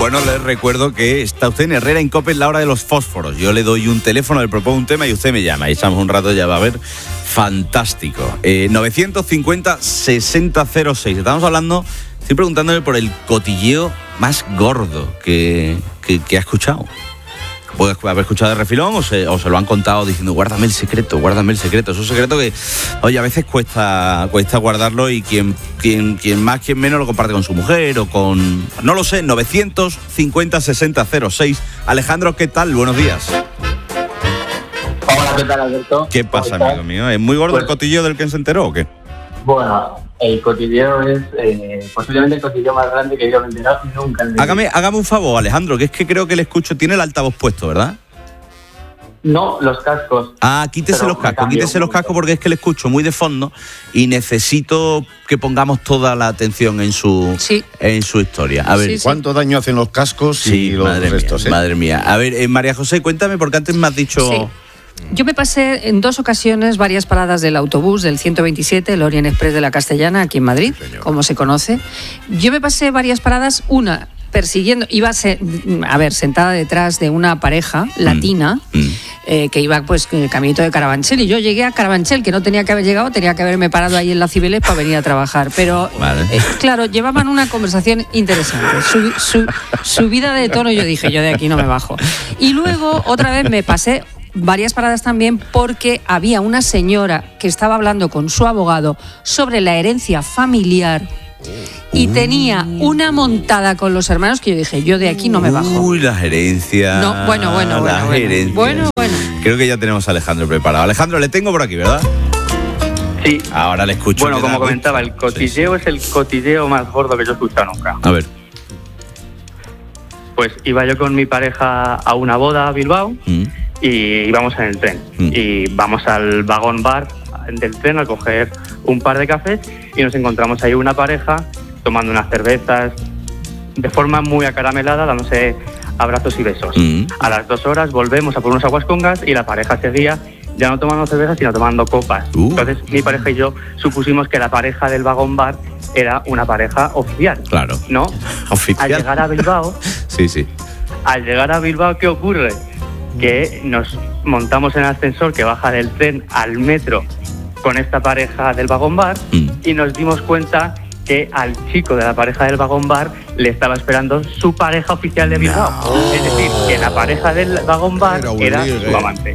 Bueno, les recuerdo que está usted en Herrera en COPE en la hora de los fósforos. Yo le doy un teléfono, le propongo un tema y usted me llama. Y echamos un rato, ya va a ver. Fantástico. 950-6006. Estamos hablando, estoy preguntándole por el cotilleo más gordo que ha escuchado. Puede haber escuchado de refilón o se lo han contado diciendo guárdame el secreto. Es un secreto que, oye, a veces cuesta guardarlo y quien más, quien menos lo comparte con su mujer o con... No lo sé, 950-6006. Alejandro, ¿qué tal? Buenos días. Hola, ¿qué tal, Alberto? ¿Qué pasa, amigo mío? ¿Es muy gordo el cotilleo del que se enteró o qué? Bueno, el cotilleo es posiblemente el cotilleo más grande que yo me he enterado nunca. Hágame un favor, Alejandro, que es que creo que le escucho. Tiene el altavoz puesto, ¿verdad? No, los cascos. Quítese los cascos porque es que le escucho muy de fondo y necesito que pongamos toda la atención en su historia. A ver, ¿cuánto daño hacen los cascos y los restos? Madre mía. A ver, María José, cuéntame, porque antes me has dicho... Sí. Yo me pasé en 2 ocasiones varias paradas del autobús del 127, el Orient Express de la Castellana, aquí en Madrid, como se conoce. Yo me pasé varias paradas, una persiguiendo, sentada detrás de una pareja latina que iba pues en el caminito de Carabanchel, y yo llegué a Carabanchel, que no tenía que haber llegado, tenía que haberme parado ahí en la Cibeles para venir a trabajar, pero claro, llevaban una conversación interesante, subida de tono, y yo dije, yo de aquí no me bajo. Y luego otra vez me pasé varias paradas también porque había una señora que estaba hablando con su abogado sobre la herencia familiar y tenía una montada con los hermanos que yo dije, yo de aquí no me bajo. Uy, las herencias. No, bueno. Creo que ya tenemos a Alejandro preparado. Alejandro, le tengo por aquí, ¿verdad? Sí. Ahora le escucho. Bueno, como comentaba, el cotilleo es el cotilleo más gordo que yo he escuchado nunca. A ver. Pues iba yo con mi pareja a una boda a Bilbao y íbamos en el tren. Y vamos al vagón bar del tren a coger un par de cafés y nos encontramos ahí una pareja tomando unas cervezas de forma muy acaramelada, dándose abrazos y besos. A las 2 horas volvemos a por unos aguas con gas y la pareja seguía ya no tomando cervezas sino tomando copas. Entonces mi pareja y yo supusimos que la pareja del vagón bar era una pareja oficial. Claro. ¿No? Oficial. Al llegar a Bilbao... Sí. Al llegar a Bilbao, ¿qué ocurre? Que nos montamos en el ascensor que baja del tren al metro con esta pareja del vagón bar y nos dimos cuenta que al chico de la pareja del vagón bar le estaba esperando su pareja oficial de Bilbao. No. Es decir, que la pareja del vagón bar era su amante.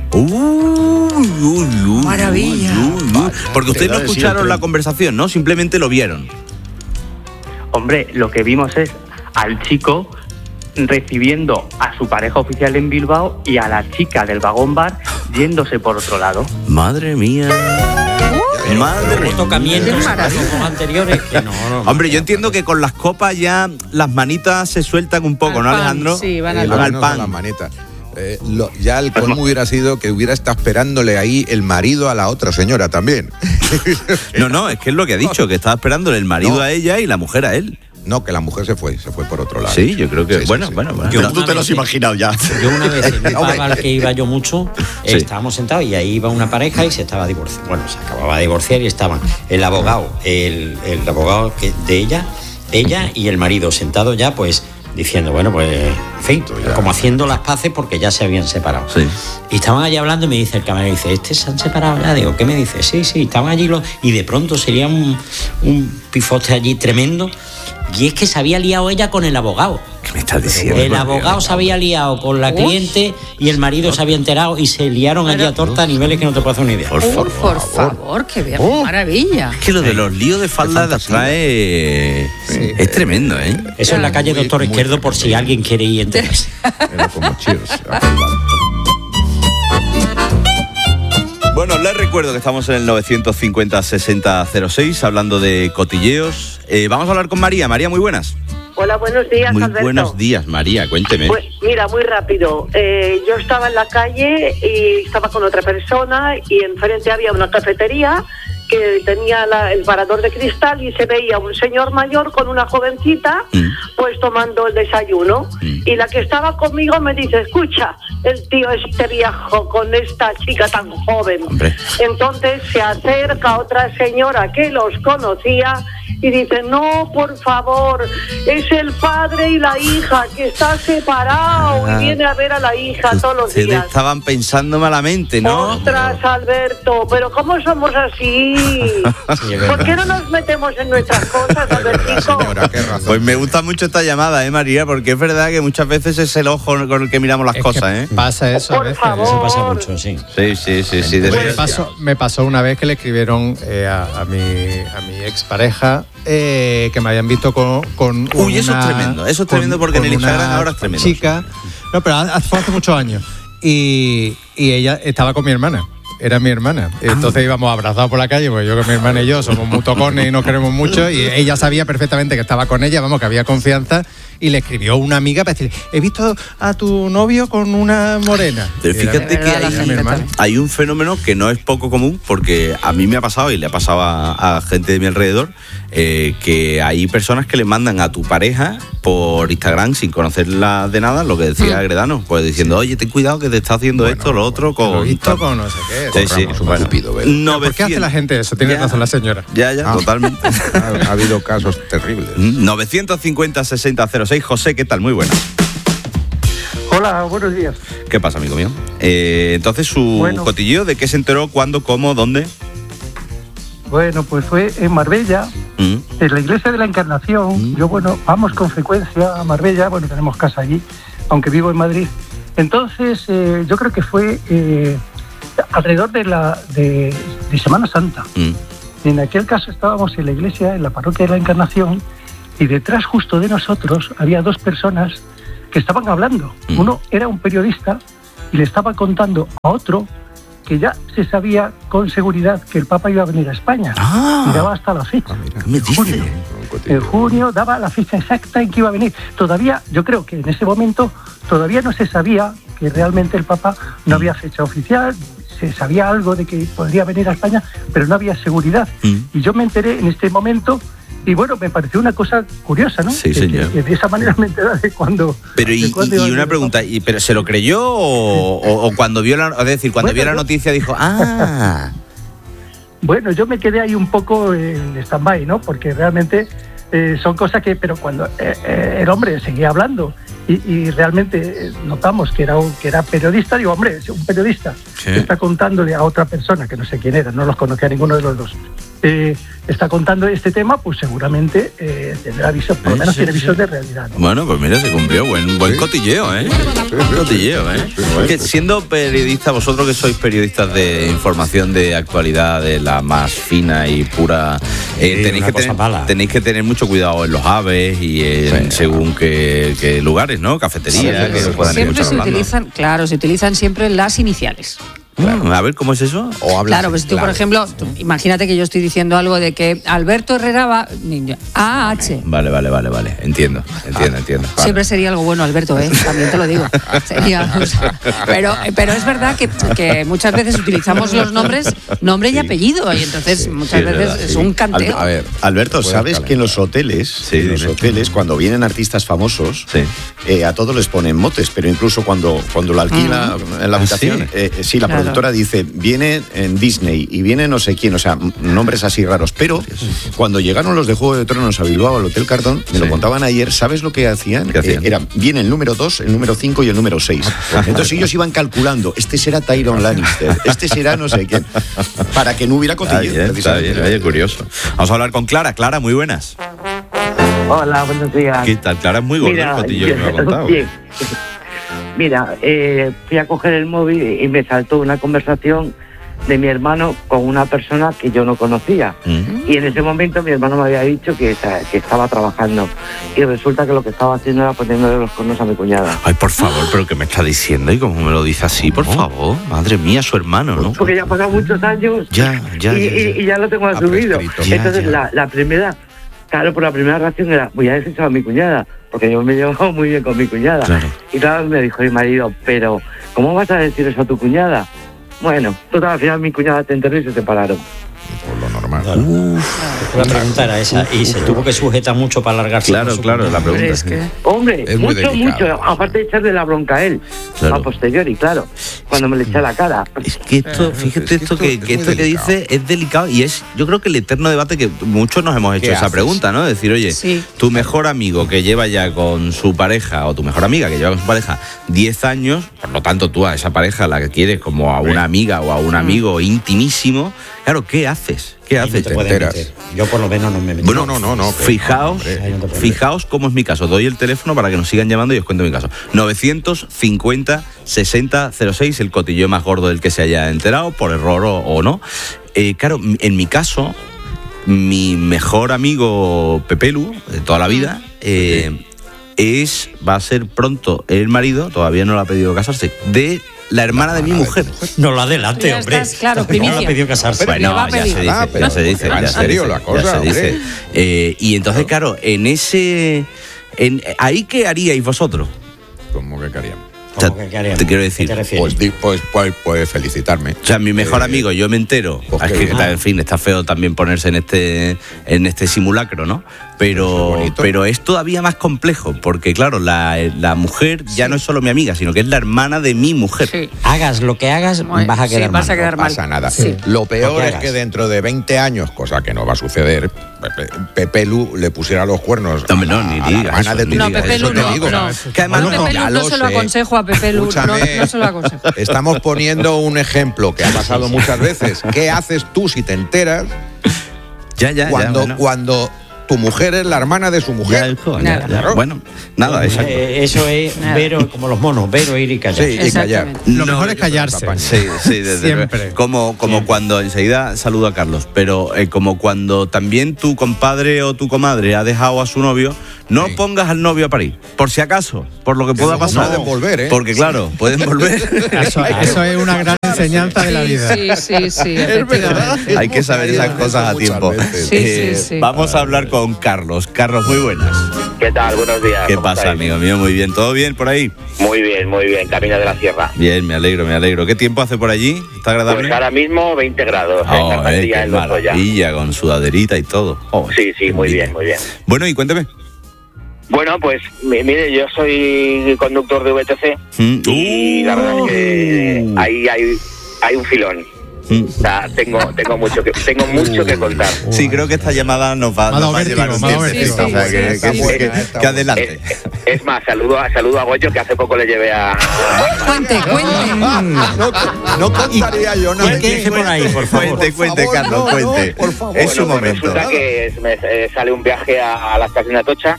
Maravilla. Porque ustedes no escucharon la conversación, ¿no? Simplemente lo vieron. Hombre, lo que vimos es al chico recibiendo a su pareja oficial en Bilbao y a la chica del vagón bar yéndose por otro lado. Madre mía. Madre tocamientos anteriores que no. Hombre, yo entiendo que con las copas ya las manitas se sueltan un poco, ¿no, Alejandro? Sí, van al pan. Las manitas. Ya el colmo hubiera sido que hubiera estado esperándole ahí el marido a la otra señora también. No, es que es lo que ha dicho, que estaba esperándole el marido a ella y la mujer a él. No, que la mujer se fue por otro lado. Sí, yo creo que... Sí, bueno. Tú te lo has imaginado ya. Yo una vez en un pub al que iba yo mucho, estábamos sentados y ahí iba una pareja y se estaba divorciando. Bueno, se acababa de divorciar y estaban el abogado, el abogado de ella y el marido sentados ya, pues, diciendo, bueno, pues, en fin, como haciendo las paces porque ya se habían separado. Sí. Y estaban allí hablando y me dice el camarero, se han separado ya. Digo, ¿qué me dice? Sí, estaban allí y de pronto sería un pifote allí tremendo. Y es que se había liado ella con el abogado. ¿Qué me estás diciendo? El abogado se había liado con la cliente y el marido se había enterado y se liaron allí a torta a niveles que no te puedo hacer una idea. Por favor, qué bien, maravilla. Es que lo de los líos de falda de atrás es tremendo, ¿eh? Eso en la calle Doctor Izquierdo por si alguien quiere ir a enterarse. Era como Cheers. Bueno, les recuerdo que estamos en el 950-6006 hablando de cotilleos. Vamos a hablar con María. María, muy buenas. Hola, buenos días, muy Alberto. Buenos días, María, cuénteme. Pues mira, muy rápido. Yo estaba en la calle y estaba con otra persona y enfrente había una cafetería que tenía el parador de cristal y se veía un señor mayor con una jovencita pues tomando el desayuno y la que estaba conmigo me dice, escucha, el tío este viejo con esta chica tan joven. Hombre. Entonces se acerca otra señora que los conocía y dicen, no, por favor, es el padre y la hija que está separado y viene a ver a la hija todos los Ustedes días. estaban pensando malamente, ¿no? Ostras, Alberto, pero ¿cómo somos así? ¿Por qué no nos metemos en nuestras cosas, Albertico? Señora, qué razón. Pues me gusta mucho esta llamada, María, porque es verdad que muchas veces es el ojo con el que miramos las cosas, Pasa eso a Por veces. favor. Eso pasa mucho, sí. Sí. Me pasó una vez que le escribieron a mi expareja que me habían visto con Uy, eso es tremendo. Eso es tremendo porque en el Instagram ahora es tremendo. Chica, no, pero fue hace muchos años. Y ella estaba con mi hermana. Era mi hermana. Entonces íbamos abrazados por la calle, porque yo con mi hermana y yo somos muy tocones y nos queremos mucho. Y ella sabía perfectamente que estaba con ella, vamos, que había confianza. Y le escribió una amiga para decirle, he visto a tu novio con una morena. Pero fíjate que hay un fenómeno que no es poco común, porque a mí me ha pasado y le ha pasado a gente de mi alrededor, que hay personas que le mandan a tu pareja por Instagram sin conocerla de nada, lo que decía Gredano, pues diciendo, oye, ten cuidado que te está haciendo esto, lo otro, con... Lo visto con no sé qué. Sí. Bueno, ¿por qué hace la gente eso? Tiene razón la señora. Ya, totalmente. Ha habido casos terribles. 950-6006. José, ¿qué tal? Muy buenas. Hola, buenos días. ¿Qué pasa, amigo mío? Entonces, su cotilleo, ¿de qué se enteró? ¿Cuándo? ¿Cómo? ¿Dónde? Bueno, pues fue en Marbella, en la iglesia de la Encarnación. Yo, vamos con frecuencia a Marbella, tenemos casa allí, aunque vivo en Madrid. Entonces, yo creo que fue alrededor de Semana Santa. En aquel caso estábamos en la iglesia, en la parroquia de la Encarnación, y detrás justo de nosotros había dos personas que estaban hablando. Uno era un periodista y le estaba contando a otro que ya se sabía con seguridad que el Papa iba a venir a España. Y daba hasta la fecha. En junio daba la fecha exacta en que iba a venir. Todavía, yo creo que en ese momento todavía no se sabía que realmente el Papa no había fecha oficial. Se sabía algo de que podría venir a España, pero no había seguridad. Y yo me enteré en este momento. Y me pareció una cosa curiosa, ¿no? Sí, señor. Que de esa manera me enteré de cuando... Pero y una pregunta, ¿pero se lo creyó o cuando vio la... Es decir, cuando vio la noticia dijo, ¡ah! Bueno, yo me quedé ahí un poco en stand-by, ¿no? Porque realmente son cosas que... Pero cuando el hombre seguía hablando y realmente notamos que era periodista, digo, hombre, un periodista que está contándole a otra persona, que no sé quién era, no los conocía a ninguno de los dos, está contando este tema, pues seguramente tendrá visos, por lo menos tiene visos de realidad, ¿no? Bueno, pues mira, se cumplió. Buen cotilleo, ¿eh? Buen cotilleo, ¿eh? Que siendo periodista, vosotros que sois periodistas de información de actualidad, de la más fina y pura, tenéis que tener mucho cuidado en los aves y en según qué lugares, ¿no? Cafeterías. Siempre se utilizan, se utilizan siempre las iniciales. A ver, ¿cómo es eso? Claro, pues tú, por ejemplo, imagínate que yo estoy diciendo algo de que Alberto Herrera va... AH. Vale. Entiendo. Siempre sería algo bueno, Alberto, también te lo digo. Sería, pero es verdad que muchas veces utilizamos los nombres, nombre y apellido, y entonces muchas veces es un canteo. A ver, Alberto, ¿sabes que en los hoteles, cuando vienen artistas famosos, a todos les ponen motes, pero incluso cuando lo alquila en la habitación, la productora dice, viene en Disney y viene no sé quién, o sea, nombres así raros. Pero cuando llegaron los de Juego de Tronos a Bilbao, al Hotel Cardón, me lo contaban ayer, ¿sabes lo que hacían? Viene el número 2, el número 5 y el número 6. Entonces ellos iban calculando, este será Tyrion Lannister, este será no sé quién, para que no hubiera cotilleo. Está bien, oye, curioso. Vamos a hablar con Clara. Clara, muy buenas. Hola, buenos días. ¿Qué tal? Clara es muy gordo el cotilleo que me ha contado. Bien. Mira, fui a coger el móvil y me saltó una conversación de mi hermano con una persona que yo no conocía. Y en ese momento mi hermano me había dicho que estaba trabajando. Y resulta que lo que estaba haciendo era poniéndole los cuernos a mi cuñada. Ay, por favor, ¿pero qué me está diciendo? ¿Y cómo me lo dice así? Por favor, madre mía, su hermano, ¿no? Porque ya han pasado muchos años y ya lo tengo asumido. Entonces, la primera... Claro, por la primera reacción era, voy a decir a mi cuñada, porque yo me llevo muy bien con mi cuñada. Claro. Y claro, me dijo mi marido, pero ¿cómo vas a decir eso a tu cuñada? Bueno, total, al final mi cuñada te enterró y se separaron. Por lo normal. La pregunta era esa. ¿Y se tuvo que sujetar mucho para alargarse? Claro, la pregunta. Es que... Hombre, Es muy mucho, delicado. aparte de echarle la bronca a él, a posteriori, claro, cuando me le echa la cara. Es que esto, fíjate esto que muy dice es delicado y es, yo creo que el eterno debate que muchos nos hemos hecho esa pregunta, ¿no? Decir, oye, tu mejor amigo que lleva ya con su pareja, o tu mejor amiga que lleva con su pareja 10 años, por lo tanto tú a esa pareja la que quieres como a una amiga o a un amigo intimísimo, claro, ¿qué haces? ¿Qué haces? Te enteras. Yo por lo menos no me meto. Bueno, no. Fijaos cómo es mi caso. Doy el teléfono para que nos sigan llamando y os cuento mi caso. 950 60 06, el cotilleo más gordo del que se haya enterado, por error o no. Claro, en mi caso, mi mejor amigo Pepelu, de toda la vida, va a ser pronto el marido, todavía no le ha pedido casarse, de la hermana de mi mujer. No lo adelante, hombre. Claro, primicia. No le ha pedido casarse. Bueno, ya se dice. ¿En serio la cosa? Y entonces, claro, ¿ahí qué haríais vosotros? ¿Cómo que queríamos? O sea, te quiero decir, pues felicitarme. O sea, mi mejor amigo, yo me entero. Es que, en fin, está feo también ponerse en este simulacro, ¿no? Pero es todavía más complejo, porque claro, la mujer ya no es solo mi amiga, sino que es la hermana de mi mujer. Sí. Hagas lo que hagas, vas a quedar mal. No pasa nada. Sí. Lo peor es que dentro de 20 años, cosa que no va a suceder, Pepelu le pusiera los cuernos a la hermana de tu amiga. Pepelu no. Que además no se lo aconsejo a Pepelu, no se lo aconsejo. Estamos poniendo un ejemplo que ha pasado muchas veces. ¿Qué haces tú si te enteras cuando tu mujer es la hermana de su mujer? Bueno, nada, exacto. Eso es ver como los monos, ver, oír y callar. Sí, y callar. Lo mejor es callarse. Sí, siempre. Como cuando, enseguida saludo a Carlos, pero como cuando también tu compadre o tu comadre ha dejado a su novio, no pongas al novio a parir, por si acaso, por lo que pueda pasar. Pueden volver, ¿eh? Porque claro, pueden volver. Eso es una gran enseñanza de la vida. Sí, efectivamente. Hay que saber esas cosas a tiempo. Vamos a hablar con Carlos. Carlos, muy buenas. ¿Qué tal? Buenos días. ¿Qué pasa, amigo mío? Muy bien. ¿Todo bien por ahí? Muy bien. Camino de la sierra. Bien, me alegro. ¿Qué tiempo hace por allí? ¿Está agradable? Pues ahora mismo 20 grados. Qué maravilla, con sudaderita y todo. Sí, muy bien. Bueno, y cuéntame. Bueno, pues mire, yo soy conductor de VTC y la verdad es que ahí hay un filón. O sea, tengo mucho que contar. Sí, creo que esta llamada nos va a llevar un tiempo. Que adelante. Es más, saludo a Goyo, que hace poco le llevé a... Cuente. No contaría yo nada. Cuente por ahí, por favor. Cuente, Carlos, cuente. Por favor. Es su momento. Resulta que me sale un viaje a la estación de Atocha.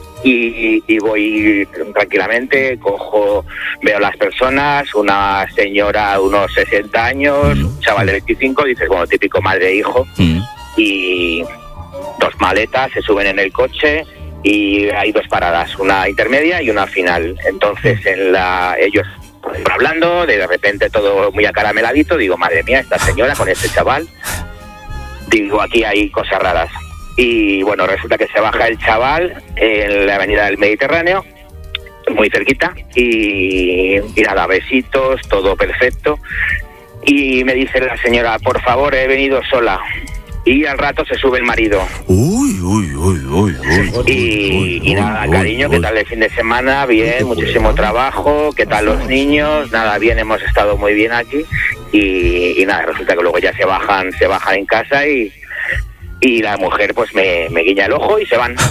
Y voy tranquilamente, veo las personas, una señora de unos 60 años, un chaval de 25, dices, bueno, típico madre e hijo, y 2 maletas, se suben en el coche y hay 2 paradas, una intermedia y una final. Entonces ellos hablando, de repente todo muy acarameladito, digo, madre mía, esta señora con este chaval, digo, aquí hay cosas raras. Y bueno, resulta que se baja el chaval en la avenida del Mediterráneo, muy cerquita, y nada, besitos, todo perfecto. Y me dice la señora, por favor, he venido sola. Y al rato se sube el marido. Y nada, cariño, ¿qué tal el fin de semana? Bien, muchísimo trabajo. ¿Qué tal los niños? Nada, bien, hemos estado muy bien aquí. Y nada, resulta que luego ya se bajan en casa y la mujer pues me guiña el ojo y se van.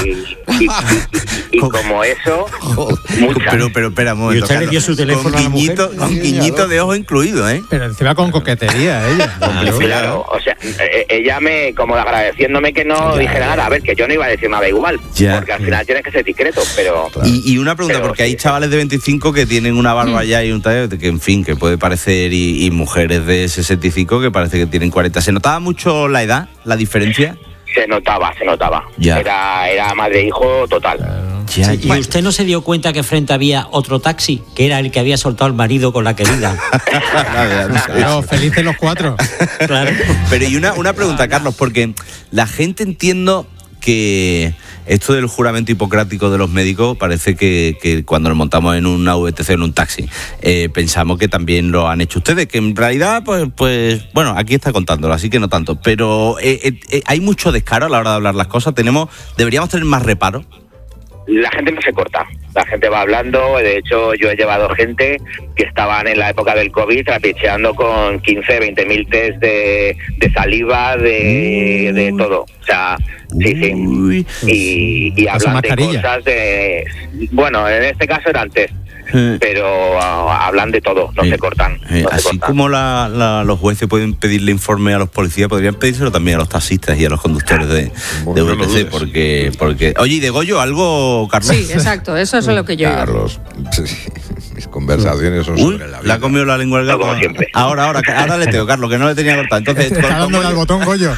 Y como eso, muchas. Pero espera un momento, ¿y usted le dio su teléfono a la mujer? Con guiñito de ojo incluido, ¿eh? Pero encima con coquetería, ella. Claro, o sea, ella como agradeciéndome que no dijera nada. A ver, que yo no iba a decir nada igual, porque al final tienes que ser discreto, pero... Y una pregunta, porque hay chavales de 25 que tienen una barba ya y un tallo que, en fin, que puede parecer, y mujeres de 65 que parece que tienen 40. ¿Se notaba mucho la edad, la diferencia? Se notaba. Era madre e hijo total. ¿Y usted no se dio cuenta que frente había otro taxi, que era el que había soltado al marido con la querida? Claro, felices los 4. Claro. Pero y una pregunta, Carlos, porque la gente, entiendo que esto del juramento hipocrático de los médicos parece que cuando nos montamos en una VTC, en un taxi, pensamos que también lo han hecho ustedes, que en realidad, pues bueno, aquí está contándolo, así que no tanto. Pero hay mucho descaro a la hora de hablar las cosas. Deberíamos tener más reparo. La gente no se corta, la gente va hablando. De hecho, yo he llevado gente que estaban en la época del COVID trapicheando con 15, 20 mil test de saliva, de todo. O sea, sí. Y hablan de cosas de... Bueno, en este caso eran test, pero hablan de todo, no se cortan. Así como los jueces pueden pedirle informe a los policías, podrían pedírselo también a los taxistas y a los conductores de VTC, porque... Oye, ¿y de Goyo algo, Carlos? Sí, exacto, eso es lo que yo... Carlos, mis conversaciones son sobre la vida. Le ha comido la lengua al gato. Como siempre. Ahora le tengo, Carlos, que no le tenía cortado. Entonces, está dándole al botón, Goyo.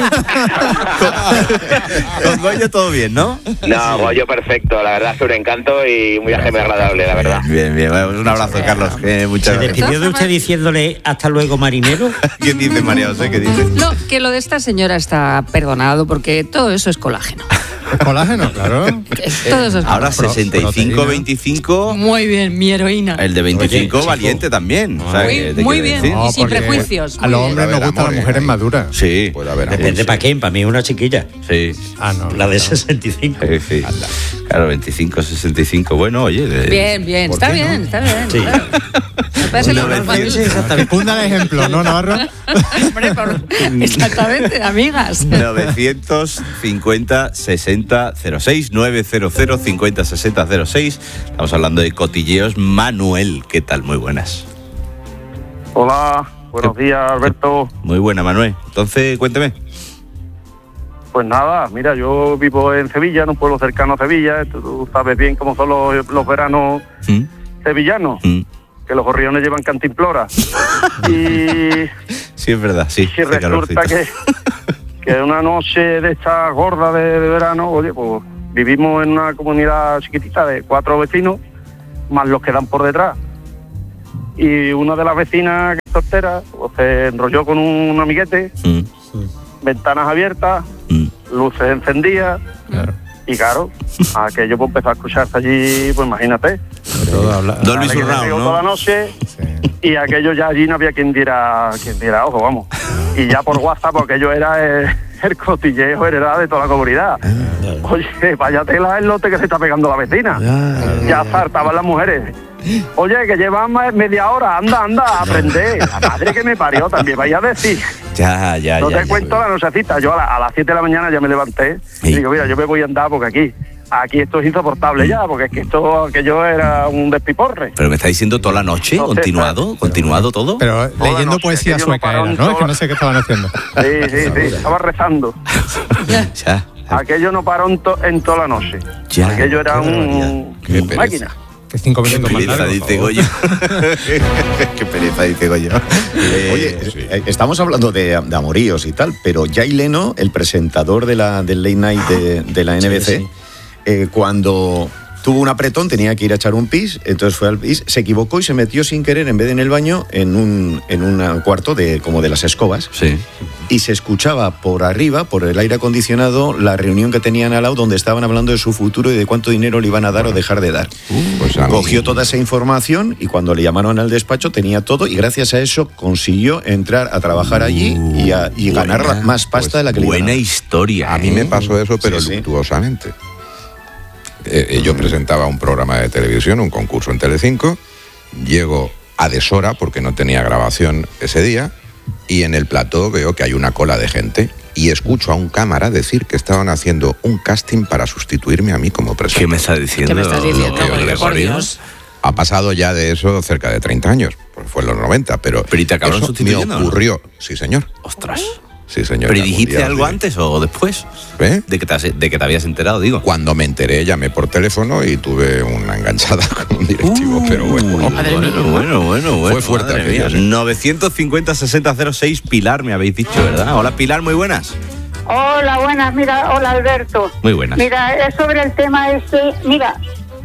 Con Goyo todo bien, ¿no? No, Goyo perfecto, la verdad es un encanto y un viaje muy agradable, la verdad. Bien, un abrazo, Carlos. Muchas gracias. ¿Se despidió de usted diciéndole hasta luego, marinero? ¿Qué dice María José? ¿Qué dice? No, que lo de esta señora está perdonado porque todo eso es colágeno. Colágeno, claro. Todo eso es ahora 65-25. Muy bien, mi heroína. El de 25 valiente también. O sea, muy bien, y sin prejuicios. A los hombres nos gustan las mujeres maduras. Sí. Puede haber Depende para quién, para mí es una chiquilla. Sí. La de 65. Sí. Claro, 25, 65. Bueno, oye. Bien. Está bien. Sí. Funda el ejemplo, ¿no, Navarro? Exactamente, amigas. 950 60 06 900 50 60 06. Estamos hablando de cotilleos. Manuel, ¿qué tal? Muy buenas. Hola, buenos días, Alberto. Muy buena, Manuel. Entonces, cuénteme. Pues nada, mira, yo vivo en Sevilla, en un pueblo cercano a Sevilla. Tú sabes bien cómo son los veranos sevillanos, que los gorriones llevan cantimplora. Y sí, es verdad, sí. Y resulta que una noche de esta gorda de verano, oye, pues vivimos en una comunidad chiquitita de 4 vecinos, más los que dan por detrás. Y una de las vecinas, que es soltera, pues se enrolló con un amiguete, ventanas abiertas, luces encendidas, y claro, aquello pues empezó a escucharse allí, pues imagínate. Dolby Surround, ¿no? Toda la noche, y aquello ya allí no había quien diera ojo, vamos. Y ya por WhatsApp, porque aquello era el cotilleo heredado de toda la comunidad. Oye, vaya tela el lote que se está pegando la vecina. Ya saltaban las mujeres. Oye, que llevan media hora, anda, aprende. La madre que me parió, también vaya a decir. No te cuento la nochecita. Yo a las 7 de la mañana ya me levanté y digo, mira, yo me voy a andar porque aquí esto es insoportable ya, porque es que aquello era un despiporre. Pero me está diciendo toda la noche, entonces, continuado todo. Pero leyendo poesía sueca era, ¿no? Es que no sé qué estaban haciendo. Sí, estaba rezando. Aquello no paró en toda la noche. Aquello era una máquina. Que 5 minutos más largo, dice Goyo. Qué pereza, dice Goyo. Oye, estamos hablando de amoríos y tal, pero Jay Leno, el presentador del Late Night de la NBC, cuando tuvo un apretón, tenía que ir a echar un pis, entonces fue al pis, se equivocó y se metió sin querer, en vez de en el baño, en un cuarto como de las escobas. Sí. Y se escuchaba por arriba, por el aire acondicionado, la reunión que tenían al lado, donde estaban hablando de su futuro y de cuánto dinero le iban a dar o dejar de dar. Pues cogió toda esa información y cuando le llamaron al despacho tenía todo, y gracias a eso consiguió entrar a trabajar allí y ganar más pasta de la que le iban a dar. Buena historia. A mí me pasó eso, pero luctuosamente. Yo presentaba un programa de televisión, un concurso en Telecinco, llego a deshora porque no tenía grabación ese día, y en el plató veo que hay una cola de gente y escucho a un cámara decir que estaban haciendo un casting para sustituirme a mí como presentador. ¿Qué me está diciendo? ¿Qué me estás diciendo? Por Dios. Ha pasado ya de eso cerca de 30 años, pues fue en los 90, pero ¿y te acabaron eso me ocurrió, ¿no? Sí, señor. Ostras. Sí, señor. ¿Pero dijiste algo antes o después? ¿Eh? De que te habías enterado, digo. Cuando me enteré, llamé por teléfono y tuve una enganchada con un directivo, pero bueno. Bueno. Fue fuerte aquello. 950 60 06, Pilar, me habéis dicho, ¿verdad? Hola, Pilar, muy buenas. Hola, buenas. Mira, hola, Alberto. Muy buenas. Mira, es sobre el tema mira,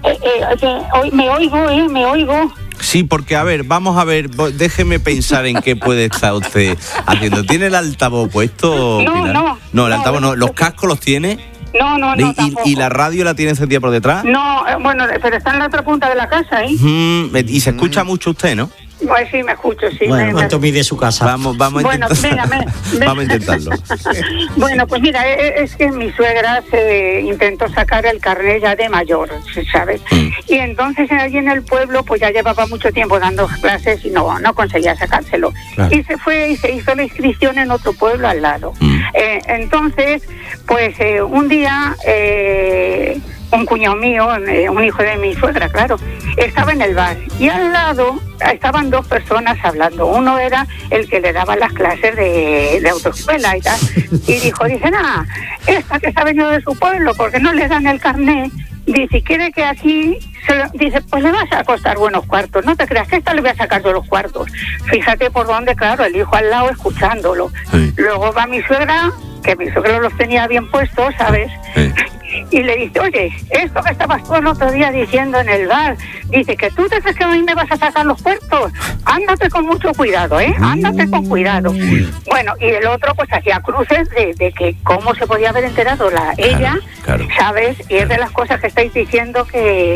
me oigo. Sí, porque, a ver, vamos a ver, déjeme pensar en qué puede estar usted haciendo. ¿Tiene el altavoz puesto, Pilar? No, el altavoz no. ¿Los cascos los tiene? No, tampoco. ¿Y la radio la tiene encendida por detrás? No, bueno, pero está en la otra punta de la casa, ¿eh? Y se escucha mucho usted, ¿no? Pues sí, me escucho, sí. Bueno, ¿cuánto mide su casa? Vamos a intentar. Vamos a intentarlo. Bueno, pues mira, es que mi suegra se intentó sacar el carnet ya de mayor, ¿sabes? Y entonces allí en el pueblo, pues ya llevaba mucho tiempo dando clases y no conseguía sacárselo. Claro. Y se fue y se hizo la inscripción en otro pueblo al lado. Entonces, pues un día... un cuñado mío, un hijo de mi suegra, claro, estaba en el bar y al lado estaban dos personas hablando. Uno era el que le daba las clases de autoescuela y tal, y dice, esta que se ha venido de su pueblo, porque no le dan el carnet, dice, quiere que aquí, dice, pues le vas a costar buenos cuartos, no te creas que esta le voy a sacar yo los cuartos. Fíjate por dónde, claro, el hijo al lado escuchándolo. Sí. Luego va mi suegra, que mi suegra los tenía bien puestos, ¿sabes? Sí. Y le dice, oye, esto que estabas tú el otro día diciendo en el bar, dice que tú te crees que a mí me vas a sacar los puertos, ándate con mucho cuidado, ándate con cuidado. Bueno, y el otro pues hacía cruces de que cómo se podía haber enterado ella, ¿sabes? Y es de las cosas que estáis diciendo que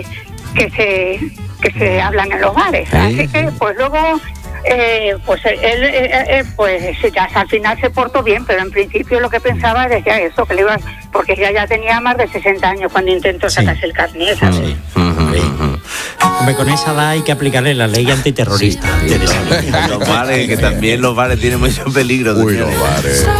se hablan en los bares. Así que pues luego... pues él pues ya al final se portó bien, pero en principio lo que pensaba decía eso, que le iba, porque ya tenía más de 60 años cuando intentó sacarse el carnet, ¿sabes? Sí. Hombre, con esa edad hay que aplicarle la ley antiterrorista. Los bares, que también los bares tienen mucho peligro. Uy, los bares.